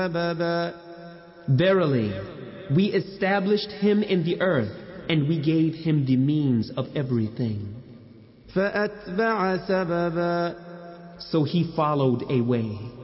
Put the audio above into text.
سببا Verily, we established him in the earth, and we gave him the means of everything. فأتبع سببا So he followed a way.